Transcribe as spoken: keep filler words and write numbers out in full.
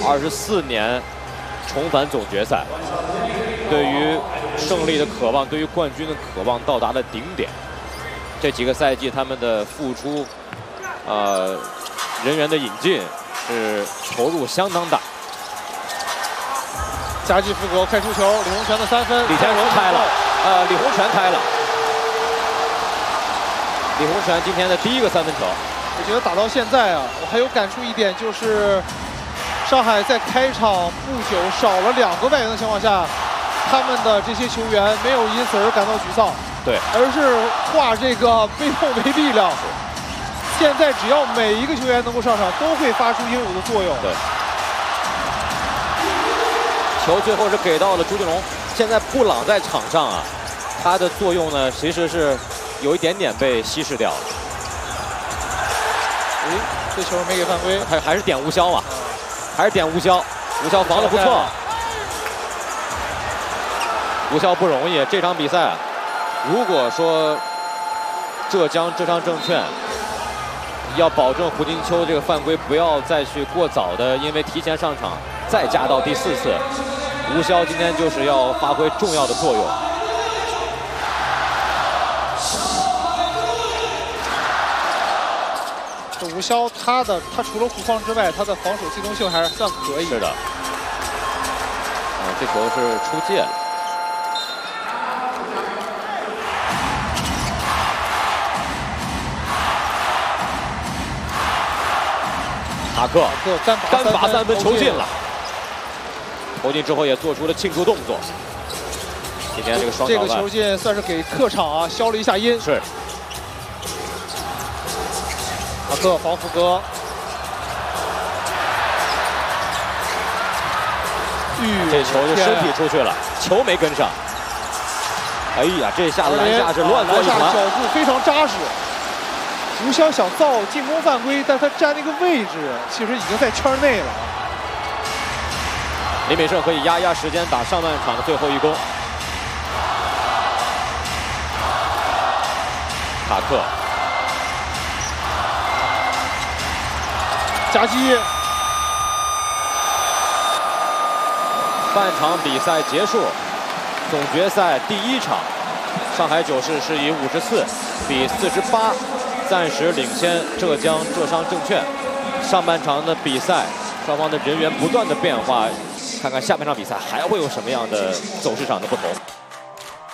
二十四年重返总决赛，对于胜利的渴望，对于冠军的渴望到达了顶点。这几个赛季他们的付出，呃，人员的引进是投入相当大。 夹击复国，快出球，李洪权的三分， 李天荣开了，呃，李洪权开了。李洪权今天的第一个三分球。 我觉得打到现在啊，我还有感触一点就是。 上海在开场不久少了两个外援的情况下，他们的这些球员没有因此而感到沮丧， 对， 而是化这个被动为力量。现在只要每一个球员能够上场，都会发出应有的作用。 对，球最后是给到了朱俊龙。现在布朗在场上啊，他的作用呢其实是有一点点被稀释掉了。 哎，这球没给犯规， 还还是点吴潇嘛。 还是点吴潇，吴潇防得不错。吴潇不容易，这场比赛，如果说浙江浙商证券要保证胡金秋这个犯规不要再去过早的，因为提前上场再加到第四次，吴潇今天就是要发挥重要的作用。 这吴潇他的他除了护框之外，他的防守机动性还是算可以。 是的。啊，这球是出界了。塔克， 单单罚三分球进了。投进之后也做出了庆祝动作。今天这个双这个球进算是给客场啊消了一下音。 是。 塔克防福哥， 这球就身体出去了，球没跟上。哎呀，这下篮下是乱作一团， 脚步非常扎实。吴潇想造进攻犯规，但他站那个位置其实已经在圈内了。 林美胜可以压压时间，打上半场的最后一攻。塔克。 夹击， 半场比赛结束，总决赛第一场，上海九市是以五十四比四十八，暂时领先浙江浙商证券。上半场的比赛，双方的人员不断的变化，看看下半场比赛还会有什么样的走势上的不同。